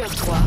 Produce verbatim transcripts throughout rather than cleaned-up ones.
sur trois.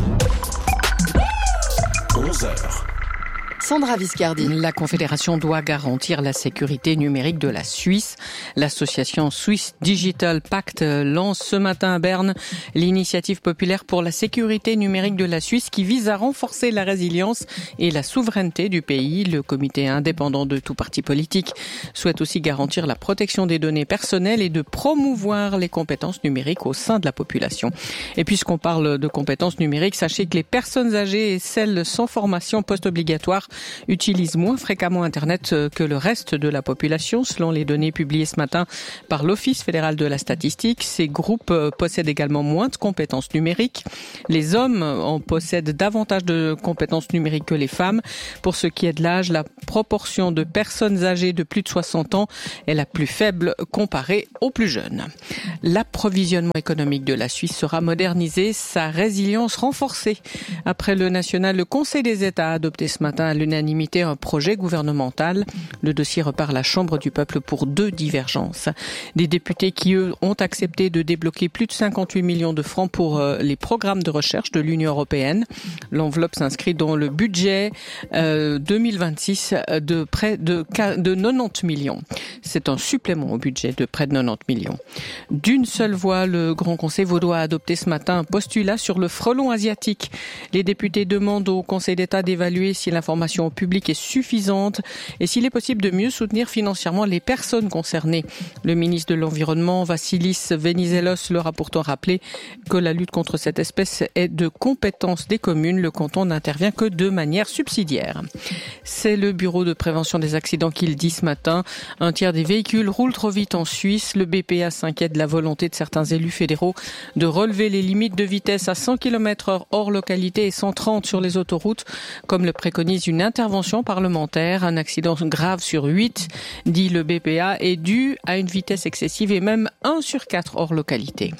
onze heures. Sandra Viscardi. La Confédération doit garantir la sécurité numérique de la Suisse. L'association Swiss Digital Pact lance ce matin à Berne l'initiative populaire pour la sécurité numérique de la Suisse qui vise à renforcer la résilience et la souveraineté du pays. Le comité indépendant de tout parti politique souhaite aussi garantir la protection des données personnelles et de promouvoir les compétences numériques au sein de la population. Et puisqu'on parle de compétences numériques, sachez que les personnes âgées et celles sans formation post-obligatoire utilisent moins fréquemment Internet que le reste de la population, selon les données publiées ce matin par l'Office fédéral de la statistique. Ces groupes possèdent également moins de compétences numériques. Les hommes en possèdent davantage de compétences numériques que les femmes. Pour ce qui est de l'âge, la proportion de personnes âgées de plus de soixante ans est la plus faible comparée aux plus jeunes. L'approvisionnement économique de la Suisse sera modernisé, sa résilience renforcée. Après le national, le Conseil des États a adopté ce matin à l'unanimité un projet gouvernemental. Le dossier repart à la Chambre du peuple pour deux divergences. Des députés qui, eux, ont accepté de débloquer plus de cinquante-huit millions de francs pour euh, les programmes de recherche de l'Union européenne. L'enveloppe s'inscrit dans le budget euh, deux mille vingt-six de près de, de quatre-vingt-dix millions. C'est un supplément au budget de près de quatre-vingt-dix millions. D'une seule voix, le Grand Conseil vaudois a adopté ce matin un postulat sur le frelon asiatique. Les députés demandent au Conseil d'État d'évaluer si l'information au public est suffisante et s'il est possible de mieux soutenir financièrement les personnes concernées. Le ministre de l'Environnement, Vassilis Venizelos, leur a pourtant rappelé que la lutte contre cette espèce est de compétence des communes. Le canton n'intervient que de manière subsidiaire. C'est le Bureau de prévention des accidents qui le dit ce matin. Un tiers des véhicules roulent trop vite en Suisse. Le B P A s'inquiète de la volonté de certains élus fédéraux de relever les limites de vitesse à cent kilomètres heure hors localité et cent trente sur les autoroutes, comme le préconise une intervention parlementaire. Un accident grave sur huit, dit le B P A, est dû à une vitesse excessive et même un sur quatre hors localité.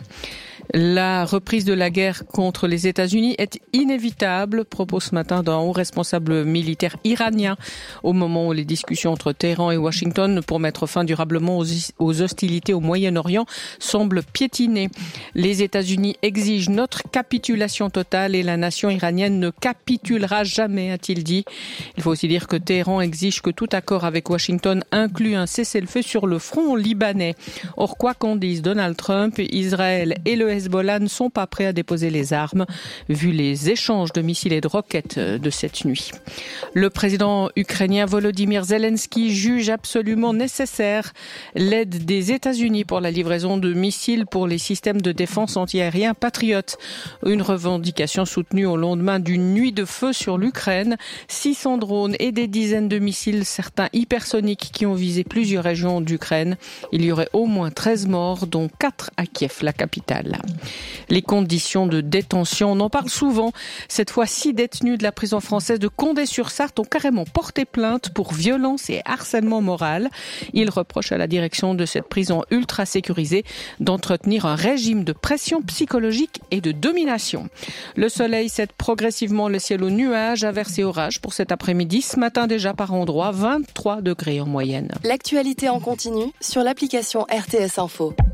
La reprise de la guerre contre les États-Unis est inévitable, propos ce matin d'un haut responsable militaire iranien, au moment où les discussions entre Téhéran et Washington pour mettre fin durablement aux hostilités au Moyen-Orient semblent piétiner. Les États-Unis exigent notre capitulation totale et la nation iranienne ne capitulera jamais, a-t-il dit. Il faut aussi dire que Téhéran exige que tout accord avec Washington inclue un cessez-le-feu sur le front libanais. Or, quoi qu'en dise Donald Trump, Israël et le Hezbollah ne sont pas prêts à déposer les armes, vu les échanges de missiles et de roquettes de cette nuit. Le président ukrainien Volodymyr Zelensky juge absolument nécessaire l'aide des États-Unis pour la livraison de missiles pour les systèmes de défense antiaérien Patriot. Une revendication soutenue au lendemain d'une nuit de feu sur l'Ukraine. six cents drones et des dizaines de missiles, certains hypersoniques, qui ont visé plusieurs régions d'Ukraine. Il y aurait au moins treize morts, dont quatre à Kiev, la capitale. Les conditions de détention, on en parle souvent. Cette fois, six détenus de la prison française de Condé-sur-Sarthe ont carrément porté plainte pour violence et harcèlement moral. Ils reprochent à la direction de cette prison ultra sécurisée d'entretenir un régime de pression psychologique et de domination. Le soleil cède progressivement le ciel aux nuages, averses et orages pour cet après-midi. Ce matin déjà par endroits, vingt-trois degrés en moyenne. L'actualité en continu sur l'application R T S Info.